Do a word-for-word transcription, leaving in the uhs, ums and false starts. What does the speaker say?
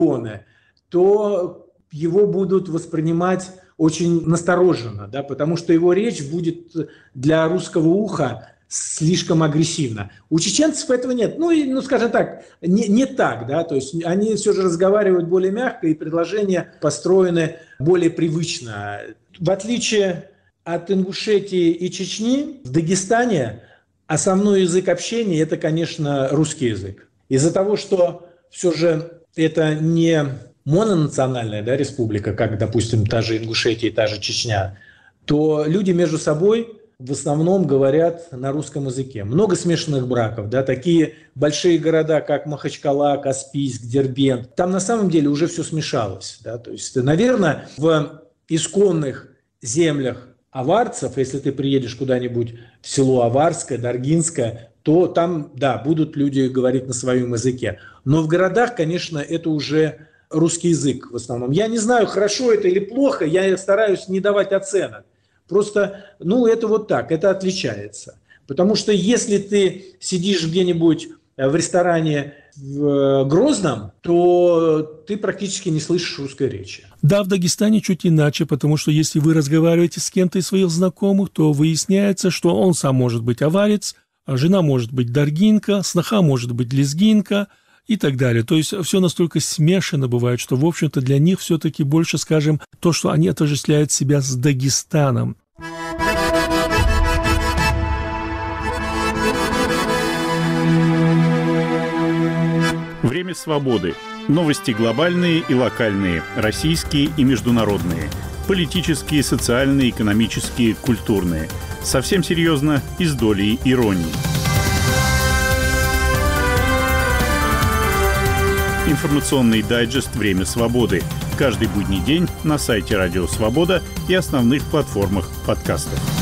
регионы, то его будут воспринимать очень настороженно, да, потому что его речь будет для русского уха слишком агрессивно. У чеченцев этого нет. Ну, и, ну скажем так, не, не так, да, то есть они все же разговаривают более мягко, и предложения построены более привычно. В отличие от Ингушетии и Чечни, в Дагестане основной язык общения – это, конечно, русский язык. Из-за того, что все же это не мононациональная, да, республика, как, допустим, та же Ингушетия, та же Чечня, то люди между собой в основном говорят на русском языке. Много смешанных браков, да, такие большие города, как Махачкала, Каспийск, Дербент, там на самом деле уже все смешалось. Да, то есть, наверное, в исконных землях аварцев, если ты приедешь куда-нибудь в село Аварское, Даргинское, то там, да, будут люди говорить на своем языке. Но в городах, конечно, это уже русский язык в основном. Я не знаю, хорошо это или плохо, я стараюсь не давать оценок. Просто, ну, это вот так, это отличается. Потому что если ты сидишь где-нибудь в ресторане в Грозном, то ты практически не слышишь русской речи. Да, в Дагестане чуть иначе, потому что если вы разговариваете с кем-то из своих знакомых, то выясняется, что он сам может быть аварец, а жена может быть даргинка, сноха может быть лезгинка и так далее. То есть все настолько смешано бывает, что, в общем-то, для них все-таки больше, скажем, то, что они отождествляют себя с Дагестаном. Время свободы. Новости глобальные и локальные, российские и международные, политические, социальные, экономические, культурные. Совсем серьезно и с долей иронии. Информационный дайджест «Время свободы». Каждый будний день на сайте Радио Свобода и основных платформах подкастов.